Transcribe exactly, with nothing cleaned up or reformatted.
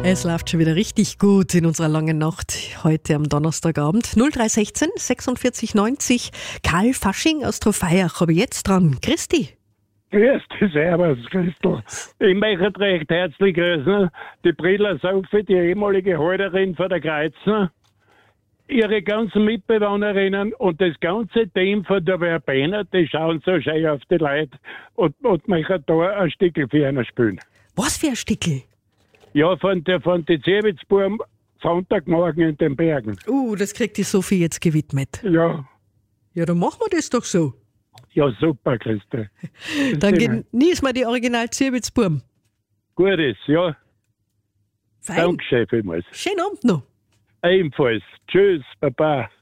Es läuft schon wieder richtig gut in unserer langen Nacht heute am Donnerstagabend. null drei eins sechs sechsundvierzig neunzig. Karl Fasching aus Trofeiach habe ich jetzt dran. Christi. Grüß dich, servus, Christel. Ich möchte recht herzlich grüßen die Britta Sophie, die ehemalige Halterin von der Kreuzen, ihre ganzen Mitbewohnerinnen und das ganze Team von der Verbena, die schauen so schön auf die Leute und, und möchte da ein Stückchen für einen spielen. Was für ein Stickel? Ja, von der von den Zierwitzbuben Sonntagmorgen in den Bergen. Uh, das kriegt die Sophie jetzt gewidmet. Ja, Ja, dann machen wir das doch so. ja super, Christel. Dann genießen wir die Original Zierwitzbuben. Gutes, ja. Fein. Dankeschön vielmals. Schönen Abend noch. Ebenfalls. Tschüss, Baba.